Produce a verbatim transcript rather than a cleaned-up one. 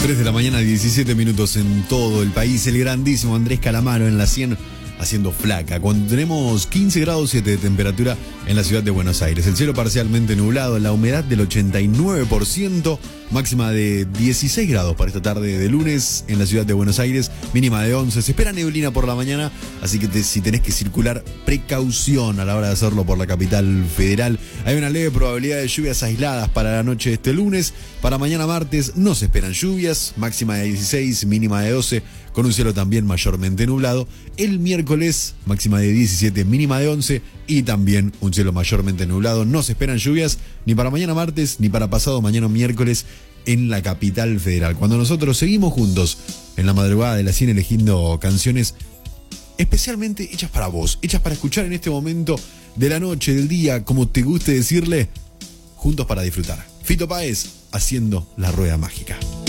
tres de la mañana, diecisiete minutos en todo el país. El grandísimo Andrés Calamaro en la cien haciendo flaca. Cuando tenemos quince grados siete de temperatura en la ciudad de Buenos Aires. El cielo parcialmente nublado, la humedad del ochenta y nueve por ciento, máxima de dieciséis grados para esta tarde de lunes en la ciudad de Buenos Aires, mínima de once. Se espera neblina por la mañana, así que te, si tenés que circular, precaución a la hora de hacerlo por la capital federal. Hay una leve probabilidad de lluvias aisladas para la noche de este lunes. Para mañana martes no se esperan lluvias, máxima de dieciséis, mínima de doce, con un cielo también mayormente nublado. El miércoles, máxima de diecisiete, mínima de once, y también un cielo mayormente nublado. No se esperan lluvias ni para mañana martes ni para pasado mañana miércoles en la capital federal. Cuando nosotros seguimos juntos en la madrugada de la cien eligiendo canciones especialmente hechas para vos, hechas para escuchar en este momento de la noche, del día, como te guste decirle, juntos para disfrutar. Fito Páez haciendo La Rueda Mágica.